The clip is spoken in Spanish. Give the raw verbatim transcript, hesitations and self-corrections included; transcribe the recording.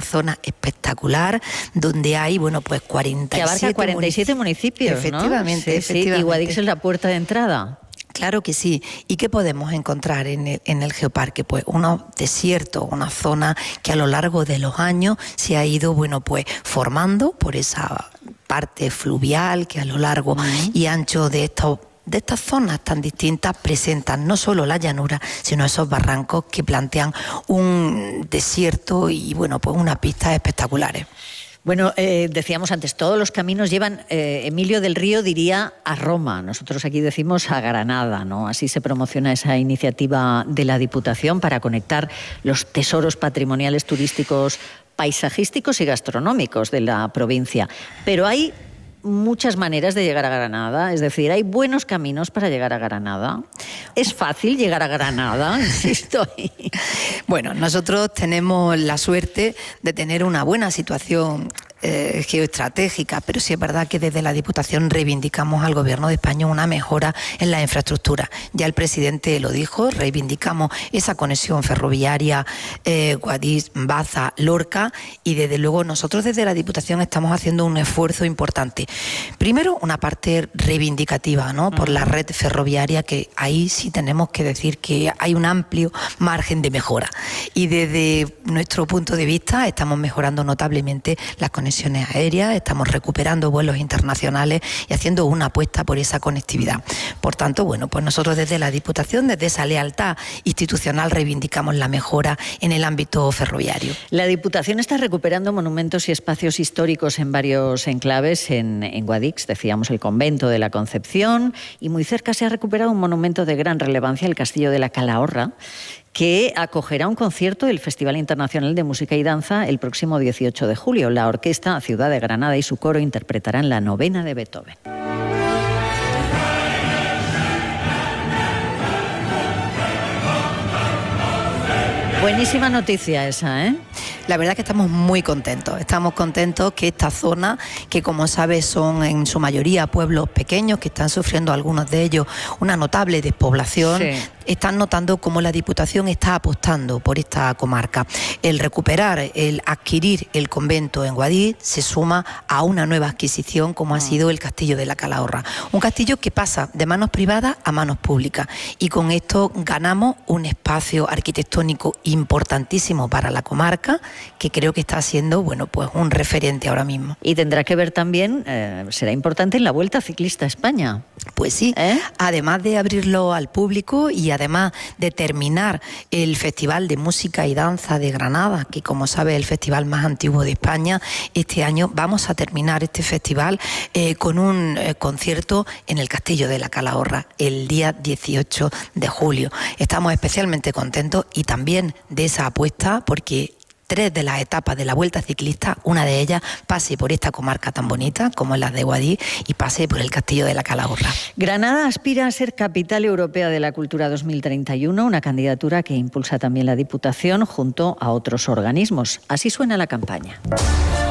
zona espectacular, donde hay, bueno, pues cuarenta y siete... Que abarca cuarenta y siete municipios, efectivamente, ¿no? Sí, efectivamente. Sí. ¿Y Guadix es la puerta de entrada? Claro que sí. ¿Y qué podemos encontrar en el, en el geoparque? Pues unos desiertos, una zona que a lo largo de los años se ha ido, bueno, pues formando por esa parte fluvial que a lo largo uh-huh. y ancho de estos de estas zonas tan distintas presentan no solo la llanura, sino esos barrancos que plantean un desierto y, bueno, pues unas pistas espectaculares. Bueno, eh, decíamos antes, todos los caminos llevan, eh, Emilio del Río diría, a Roma. Nosotros aquí decimos a Granada, ¿no? Así se promociona esa iniciativa de la Diputación para conectar los tesoros patrimoniales turísticos, paisajísticos y gastronómicos de la provincia. Pero hay muchas maneras de llegar a Granada, es decir, hay buenos caminos para llegar a Granada. ¿Es fácil llegar a Granada? Insisto ahí. Bueno, nosotros tenemos la suerte de tener una buena situación eh, geoestratégica, pero sí es verdad que desde la Diputación reivindicamos al Gobierno de España una mejora en la infraestructura. Ya el presidente lo dijo, reivindicamos esa conexión ferroviaria eh, Guadix, Baza, Lorca, y desde luego nosotros desde la Diputación estamos haciendo un esfuerzo importante. Primero, una parte reivindicativa, ¿no? Por la red ferroviaria, que ahí sí tenemos que decir que hay un amplio margen de mejora. Y desde nuestro punto de vista estamos mejorando notablemente las conexiones aéreas, estamos recuperando vuelos internacionales y haciendo una apuesta por esa conectividad. Por tanto, bueno, pues nosotros desde la Diputación, desde esa lealtad institucional, reivindicamos la mejora en el ámbito ferroviario. La Diputación está recuperando monumentos y espacios históricos en varios enclaves en, en Guadix, decíamos el Convento de la Concepción, y muy cerca se ha recuperado un monumento de gran relevancia, el Castillo de la Calahorra, que acogerá un concierto del Festival Internacional de Música y Danza el próximo dieciocho de julio. La Orquesta Ciudad de Granada y su coro interpretarán la novena de Beethoven. Buenísima noticia esa, ¿eh? La verdad es que estamos muy contentos. Estamos contentos que esta zona, que como sabes son en su mayoría pueblos pequeños, que están sufriendo algunos de ellos una notable despoblación, sí. Están notando cómo la Diputación está apostando por esta comarca. El recuperar, el adquirir el convento en Guadix se suma a una nueva adquisición como ha sido el Castillo de la Calahorra. Un castillo que pasa de manos privadas a manos públicas, y con esto ganamos un espacio arquitectónico importantísimo para la comarca, que creo que está siendo, bueno, pues un referente ahora mismo. Y tendrá que ver también, eh, será importante en la Vuelta Ciclista a España. Pues sí, ¿Eh? además de abrirlo al público y además de terminar el Festival de Música y Danza de Granada, que como sabes es el festival más antiguo de España, este año vamos a terminar este festival eh, con un eh, concierto en el Castillo de la Calahorra el día dieciocho de julio. Estamos especialmente contentos y también de esa apuesta, porque tres de las etapas de la Vuelta Ciclista, una de ellas pase por esta comarca tan bonita como es la de Guadix y pase por el Castillo de la Calahorra. Granada aspira a ser Capital Europea de la Cultura dos mil treinta y uno, una candidatura que impulsa también la Diputación junto a otros organismos. Así suena la campaña.